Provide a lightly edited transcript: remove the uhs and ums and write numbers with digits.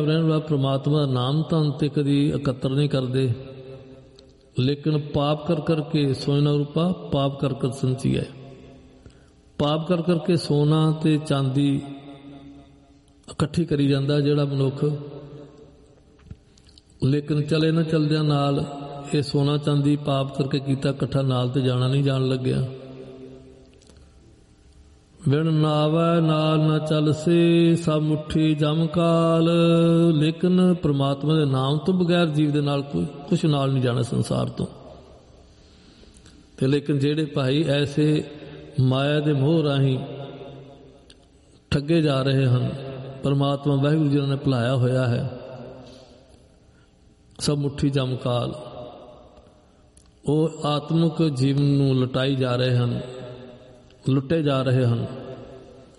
ਰਹਿਣ ਵਾਲਾ ਪ੍ਰਮਾਤਮਾ ਦਾ ਨਾਮ ਧਨ ਤੇ ਕਦੀ ਇਕੱਤਰ ਨਹੀਂ ਕਰਦੇ, ਲੇਕਿਨ ਪਾਪ ਕਰ ਕਰਕੇ ਸੋਨਾ ਰੂਪਾ ਪਾਪ ਕਰ ਕਰ ਸੰਚੀ ਹੈ। ਪਾਪ ਕਰ ਕਰਕੇ ਸੋਨਾ ਤੇ ਚਾਂਦੀ ਇਕੱਠੀ ਕਰੀ ਜਾਂਦਾ ਜਿਹੜਾ ਮਨੁੱਖ, ਲੇਕਿਨ ਚਲੇ ਨਾ ਚਲਦਿਆਂ ਨਾਲ ਇਹ ਸੋਨਾ ਚਾਂਦੀ ਪਾਪ ਕਰਕੇ ਕੀਤਾ ਇਕੱਠਾ ਨਾਲ ਤੇ ਜਾਣਾ ਨਹੀਂ ਜਾਣ ਲੱਗਿਆ। ਵਿਣ ਨਾਵੈ ਨਾਲ ਨਾ ਚਲਸੇ ਸਭ ਮੁੱਠੀ ਜਮ ਕਾਲ, ਲੇਕਿਨ ਪ੍ਰਮਾਤਮਾ ਦੇ ਨਾਮ ਤੋਂ ਬਗੈਰ ਜੀਵ ਦੇ ਨਾਲ ਕੋਈ ਕੁਛ ਨਾਲ ਨਹੀਂ ਜਾਣਾ ਸੰਸਾਰ ਤੋਂ। ਤੇ ਲੇਕਿਨ ਜਿਹੜੇ ਭਾਈ ਐਸੇ ਮਾਇਆ ਦੇ ਮੋਹ ਰਾਹੀਂ ਠੱਗੇ ਜਾ ਰਹੇ ਹਨ, ਪਰਮਾਤਮਾ ਵਾਹਿਗੁਰੂ ਜੀ ਨੇ ਭੁਲਾਇਆ ਹੋਇਆ ਹੈ। ਸਭ ਮੁੱਠੀ ਜਮ ਕਾਲ, ਉਹ ਆਤਮਿਕ ਜੀਵਨ ਨੂੰ ਲੁਟਾਈ ਜਾ ਰਹੇ ਹਨ, ਲੁੱਟੇ ਜਾ ਰਹੇ ਹਨ।